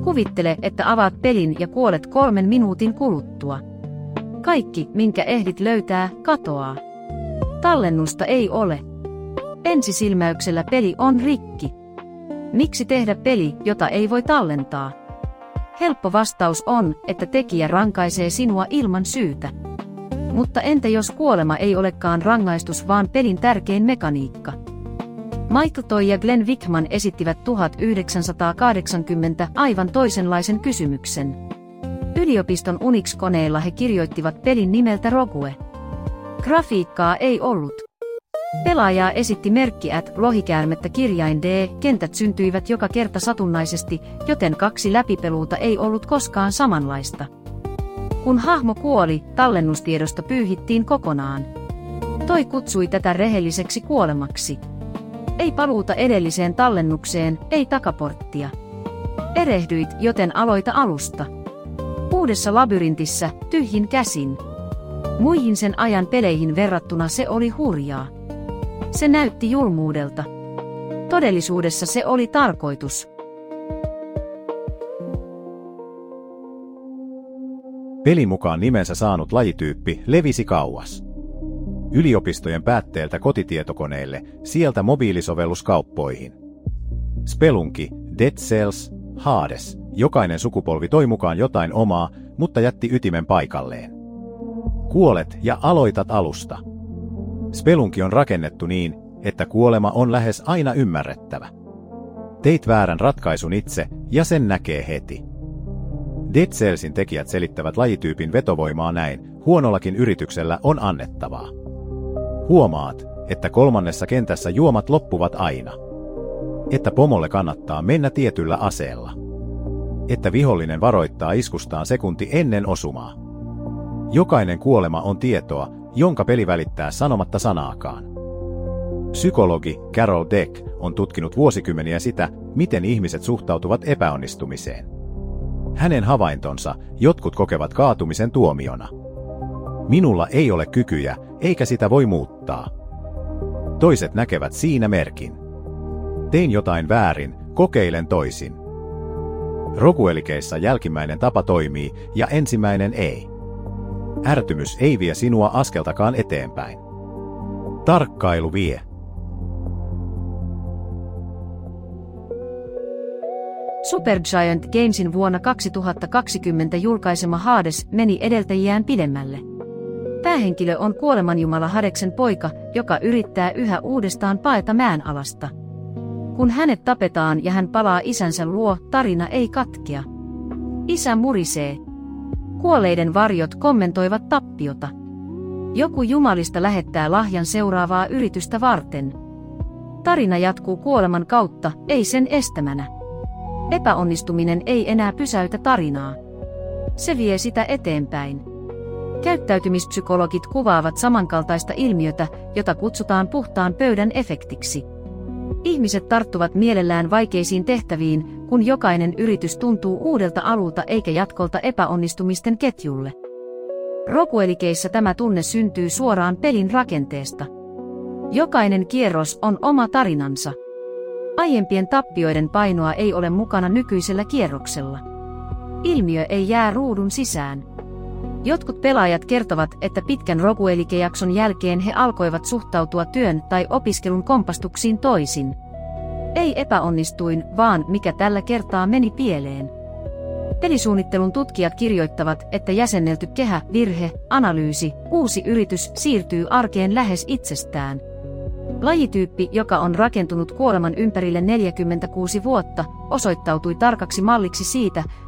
Kuvittele, että avaat pelin ja kuolet 3 minuutin kuluttua. Kaikki, minkä ehdit löytää, katoaa. Tallennusta ei ole. Ensisilmäyksellä peli on rikki. Miksi tehdä peli, jota ei voi tallentaa? Helppo vastaus on, että tekijä rankaisee sinua ilman syytä. Mutta entä jos kuolema ei olekaan rangaistus vaan pelin tärkein mekaniikka? Michael Toy ja Glenn Wickman esittivät 1980 aivan toisenlaisen kysymyksen. Yliopiston Unix-koneella he kirjoittivat pelin nimeltä Rogue. Grafiikkaa ei ollut. Pelaajaa esitti merkki lohikäärmettä kirjain D, kentät syntyivät joka kerta satunnaisesti, joten 2 läpipeluuta ei ollut koskaan samanlaista. Kun hahmo kuoli, tallennustiedosto pyyhittiin kokonaan. Toy kutsui tätä rehelliseksi kuolemaksi. Ei paluuta edelliseen tallennukseen, ei takaporttia. Erehdyit, joten aloita alusta. Uudessa labyrintissä, tyhjin käsin. Muihin sen ajan peleihin verrattuna se oli hurjaa. Se näytti julmuudelta. Todellisuudessa se oli tarkoitus. Pelin mukaan nimensä saanut lajityyppi levisi kauas. Yliopistojen päätteeltä kotitietokoneille, sieltä mobiilisovelluskauppoihin. Spelunky, Dead Cells, Hades, jokainen sukupolvi toi mukaan jotain omaa, mutta jätti ytimen paikalleen. Kuolet ja aloitat alusta. Spelunky on rakennettu niin, että kuolema on lähes aina ymmärrettävä. Teit väärän ratkaisun itse, ja sen näkee heti. Dead Cellsin tekijät selittävät lajityypin vetovoimaa näin, huonollakin yrityksellä on annettavaa. Huomaat, että 3. kentässä juomat loppuvat aina. Että pomolle kannattaa mennä tietyllä aseella. Että vihollinen varoittaa iskustaan sekunti ennen osumaa. Jokainen kuolema on tietoa, jonka peli välittää sanomatta sanaakaan. Psykologi Carol Dweck on tutkinut vuosikymmeniä sitä, miten ihmiset suhtautuvat epäonnistumiseen. Hänen havaintonsa jotkut kokevat kaatumisen tuomiona. Minulla ei ole kykyjä, eikä sitä voi muuttaa. Toiset näkevät siinä merkin. Tein jotain väärin, kokeilen toisin. Roguelikeissa jälkimmäinen tapa toimii ja ensimmäinen ei. Ärtymys ei vie sinua askeltakaan eteenpäin. Tarkkailu vie. Supergiant Gamesin vuonna 2020 julkaisema Hades meni edeltäjiään pidemmälle. Päähenkilö on kuolemanjumala Hadeksen poika, joka yrittää yhä uudestaan paeta mäenalasta. Kun hänet tapetaan ja hän palaa isänsä luo, tarina ei katkea. Isä murisee. Kuolleiden varjot kommentoivat tappiota. Joku jumalista lähettää lahjan seuraavaa yritystä varten. Tarina jatkuu kuoleman kautta, ei sen estämänä. Epäonnistuminen ei enää pysäytä tarinaa. Se vie sitä eteenpäin. Käyttäytymispsykologit kuvaavat samankaltaista ilmiötä, jota kutsutaan puhtaan pöydän efektiksi. Ihmiset tarttuvat mielellään vaikeisiin tehtäviin, kun jokainen yritys tuntuu uudelta alulta eikä jatkolta epäonnistumisten ketjulle. Roguelikeissa tämä tunne syntyy suoraan pelin rakenteesta. Jokainen kierros on oma tarinansa. Aiempien tappioiden painoa ei ole mukana nykyisellä kierroksella. Ilmiö ei jää ruudun sisään. Jotkut pelaajat kertovat, että pitkän Roguelike-jakson jälkeen he alkoivat suhtautua työn tai opiskelun kompastuksiin toisin. Ei epäonnistuin, vaan mikä tällä kertaa meni pieleen. Pelisuunnittelun tutkijat kirjoittavat, että jäsennelty kehä, virhe, analyysi, uusi yritys siirtyy arkeen lähes itsestään. Lajityyppi, joka on rakentunut kuoleman ympärille 46 vuotta, osoittautui tarkaksi malliksi siitä,